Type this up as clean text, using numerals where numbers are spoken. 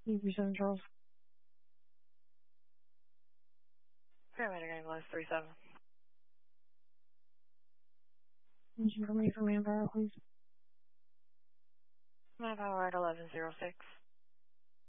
EV7 Charles. Paramedic ambulance 37. Engine for me for manpower, please. Manpower at 1106.